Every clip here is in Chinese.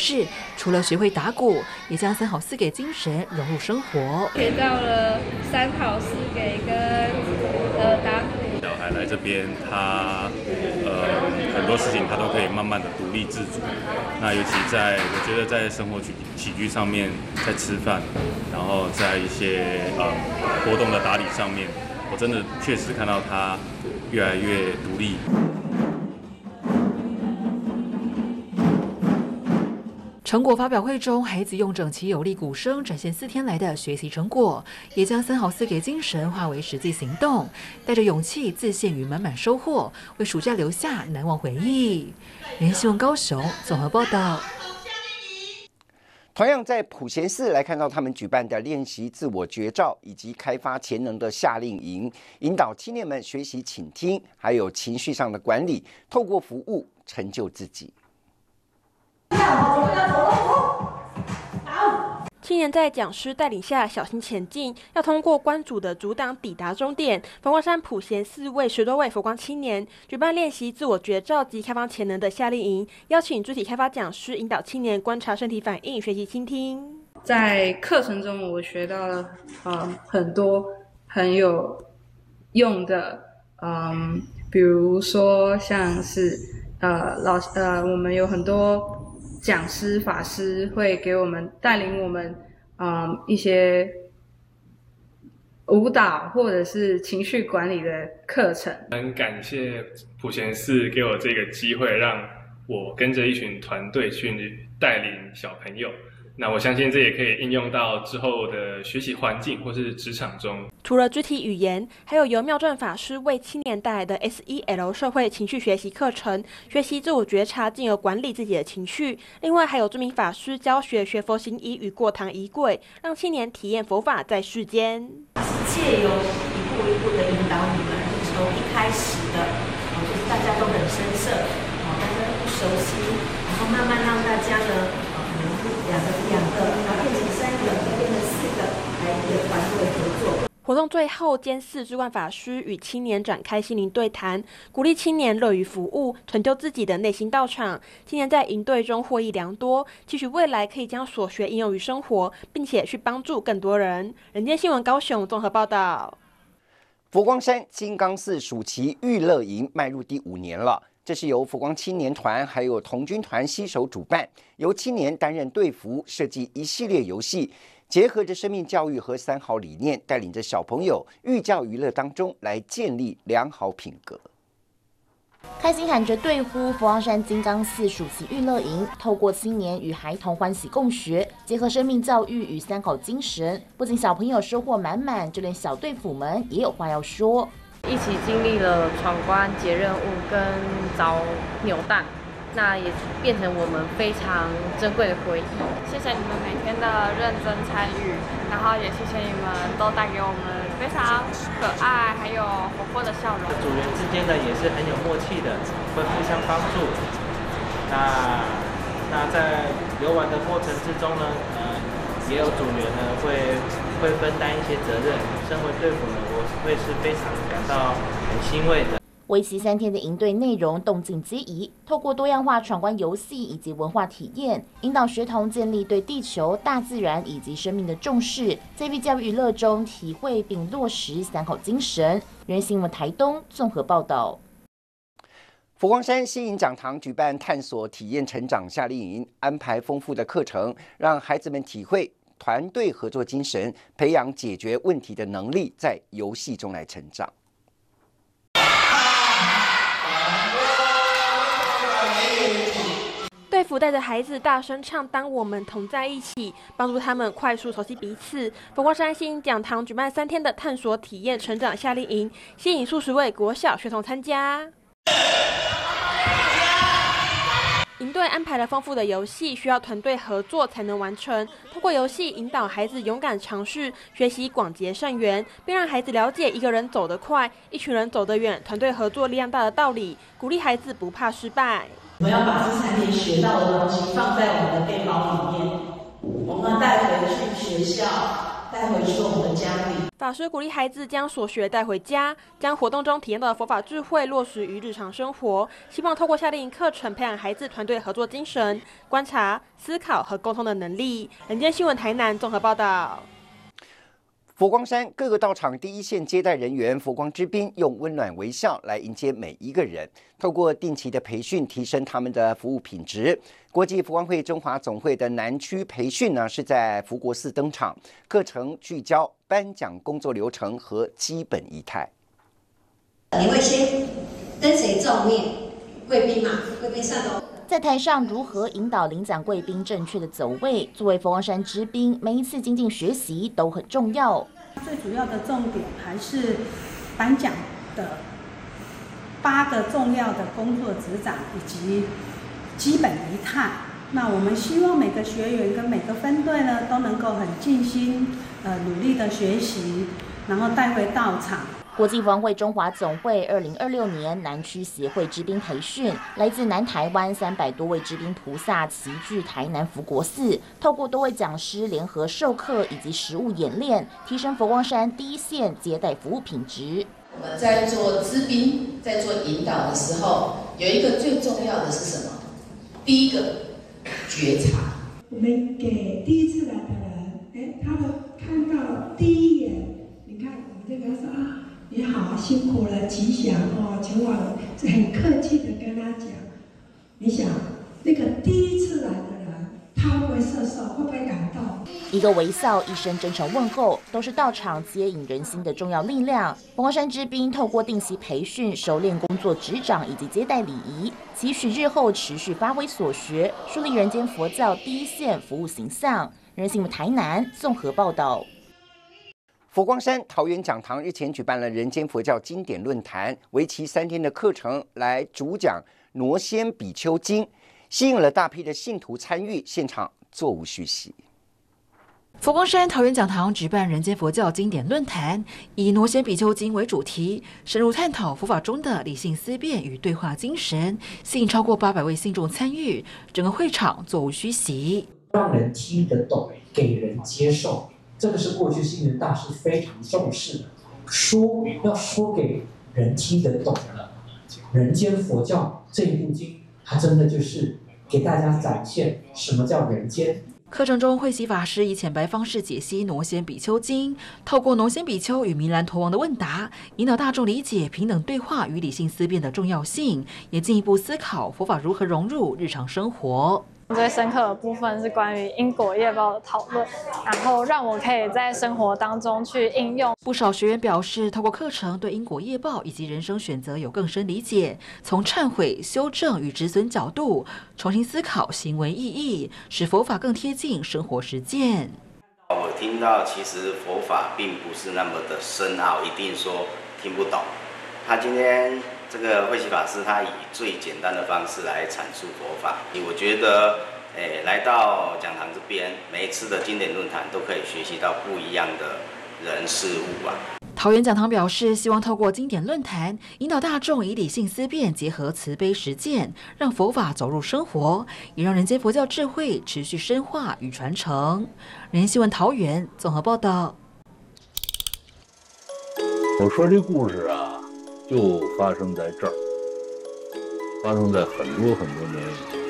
是，除了学会打鼓，也将3好4给精神融入生活。 学到了3好4给跟打鼓。 小孩来这边，他很多事情他都可以慢慢的独立自主。那尤其我觉得在生活起居上面，在吃饭，然后在一些活动的打理上面，我真的确实看到他越来越独立。 成果发表会中，孩子用整齐有力鼓声展现4天来的学习成果，也将3好4给精神化为实际行动，带着勇气、自信与满满收获，为暑假留下难忘回忆。联新闻高雄综合报道。 同样在普贤寺来看到他们举办的练习自我觉照以及开发潜能的夏令营，引导青年们学习倾听，还有情绪上的管理，透过服务成就自己。 青年在讲师带领下小心前进，要通过关主的阻挡抵达终点。佛光山普贤寺为10多位佛光青年举办练习自我觉照及开发潜能的夏令营，邀请肢体开发讲师引导青年观察身体反应，学习倾听。 在课程中，我学到了很多很有用的，比如说像是我们有很多讲师、法师会给我们带领我们，一些舞蹈或者是情绪管理的课程。 很感谢普贤寺给我这个机会，让我跟着一群团队去带领小朋友。那我相信这也可以应用到之后的学习环境或是职场中。 除了肢体语言，还有由妙正法师为青年带来的 SEL 社会情绪学习课程，学习自我觉察，进而管理自己的情绪。另外还有著名法师教学佛行仪与过堂仪轨，让青年体验佛法在世间。 借由一步一步的引导你们，从一开始的，就是大家都很生涩，大家都不熟悉，然后慢慢让大家呢，两个，然后变成3个，再变成4个，来一个团队合作。 活动最后，监寺智冠法师与青年展开心灵对谈，鼓励青年乐于服务，成就自己的内心道场。青年在营队中获益良多，期许未来可以将所学应用于生活，并且去帮助更多人。人间新闻高雄综合报道。 佛光山金刚寺暑期育乐营迈入第5年了。这是由佛光青年团还有童军团携手主办，由青年担任队服，设计一系列游戏，结合着生命教育和3好理念，带领着小朋友寓教于乐当中来建立良好品格。 开心喊着对呼佛光山金刚寺暑期育乐营，透过青年与孩童欢喜共学，结合生命教育与3好精神，不仅小朋友收获满满，就连小队辅们也有话要说。 一起经历了闯关、解任务跟找扭蛋，那也变成我们非常珍贵的回忆。 谢谢你们每天的认真参与，然后也谢谢你们都带给我们非常可爱还有活泼的笑容。 组员之间呢也是很有默契的，会互相帮助。那在游玩的过程之中呢，也有组员呢会分担一些责任。身为队服呢，我会是非常感到很欣慰的。 为期3天的营队内容动静皆宜，透过多样化闯关游戏以及文化体验，引导学童建立对地球、大自然以及生命的重视，在寓教于乐中体会并落实3好精神。人新闻台东综合报道。 佛光山新营讲堂举办探索体验成长夏令营，安排丰富的课程，让孩子们体会团队合作精神，培养解决问题的能力，在游戏中来成长。 队服带着孩子大声唱《当我们同在一起》，帮助他们快速熟悉彼此。佛光山新营讲堂举办3天的探索体验成长夏令营，吸引数十位国小学童参加。营队安排了丰富的游戏，需要团队合作才能完成。通过游戏引导孩子勇敢尝试，学习广结善缘，并让孩子了解一个人走得快，一群人走得远，团队合作力量大的道理，鼓励孩子不怕失败。 我们要把这3天学到的东西放在我们的背包里面，我们带回去学校， 带回去我们的家里。 法师鼓励孩子将所学带回家，将活动中体验到的佛法智慧落实于日常生活，希望透过夏令营课程培养孩子团队合作精神、观察、思考和沟通的能力。人间新闻台南综合报道。 佛光山各个道场第一线接待人员佛光之宾用温暖微笑来迎接每一个人，透过定期的培训提升他们的服务品质。国际佛光会中华总会的南区培训呢是在福国寺登场，课程聚焦颁奖工作流程和基本仪态。 你会先跟谁照面？贵宾嘛，贵宾上头。 在台上如何引导领奖贵宾正确的走位，作为佛光山之宾，每一次精进学习都很重要。 最主要的重点还是颁奖的8个重要的工作指掌以及基本仪态。那我们希望每个学员跟每个分队呢都能够很尽心努力的学习，然后带回道场。 国际佛光会中华总会2026年南区协会知宾培训，来自南台湾300多位知宾菩萨齐聚台南福国寺，透过多位讲师联合授课以及实务演练，提升佛光山第一线接待服务品质。 我们在做知宾、在做引导的时候，有一个最重要的是什么？第一个觉察。 我们给第一次来的人，他的看到第一眼，你看我们就跟他说啊。你好，辛苦了，吉祥哦，前往很客气的跟他讲。你想，那个第一次来的人，他会不会摄受？会不会感动？ 一个微笑，一声真诚问候，都是道场接引人心的重要力量。佛光山之宾透过定期培训，熟练工作执掌以及接待礼仪，期许日后持续发挥所学，树立人间佛教第一线服务形象。人新闻台南综合报道。 佛光山桃园讲堂日前举办了人间佛教经典论坛，为期3天的课程来主讲挪仙比丘经，吸引了大批的信徒参与，现场座无虚席。 佛光山桃园讲堂举办人间佛教经典论坛，以挪仙比丘经为主题，深入探讨佛法中的理性思辨与对话精神，吸引超过800位信众参与，整个会场座无虚席。 让人听得懂，给人接受。这个是过去星云大师非常重视的，要说给人听得懂的。人间佛教这一部经，它真的就是给大家展现什么叫人间。 课程中，慧喜法师以浅白方式解析挪仙比丘经，透过挪仙比丘与弥兰陀王的问答，引导大众理解平等对话与理性思辨的重要性，也进一步思考佛法如何融入日常生活。 最深刻的部分是关于因果业报的讨论，然后让我可以在生活当中去应用。 不少学员表示，透过课程对因果业报以及人生选择有更深理解，从忏悔、修正与止损角度重新思考行为意义，使佛法更贴近生活实践。 我听到其实佛法并不是那么的深奥，一定说听不懂。他今天这个慧喜法师，他以最简单的方式来阐述佛法。我觉得，来到讲堂这边，每一次的经典论坛都可以学习到不一样的人事物啊。 桃园讲堂表示，希望透过经典论坛，引导大众以理性思辨结合慈悲实践，让佛法走入生活，也让人间佛教智慧持续深化与传承。人间新闻桃园综合报道。 我说这故事啊，就发生在这儿，发生在很多很多年以前。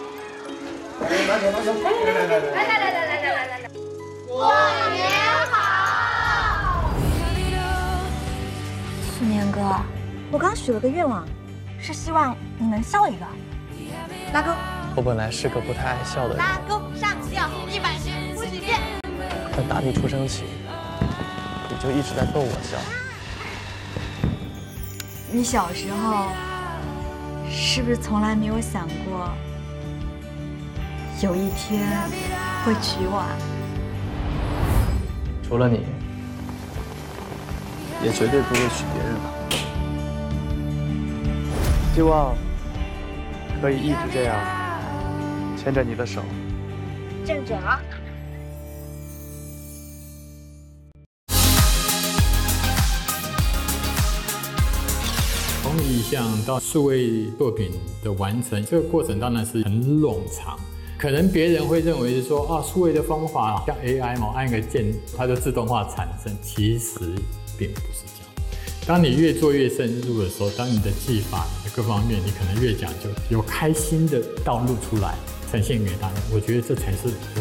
来，过年好！ 去年哥，我刚许了个愿望，是希望你能笑一个。拉钩。 我本来是个不太爱笑的人。 拉钩上吊100遍不许变。 但打你出生起，你就一直在逗我笑。 你小时候是不是从来没有想过有一天会娶我啊？ 除了你，也绝对不会娶别人了。希望可以一直这样牵着你的手。 正准啊！ 从影像到数位作品的完成，这个过程当然是很冗长。 可能别人会认为是说啊，数位的方法像 AI 嘛，按一个键它就自动化产生，其实并不是这样。当你越做越深入的时候，当你的技法、你的各方面，你可能越讲究，有开心的道路出来呈现给大家，我觉得这才是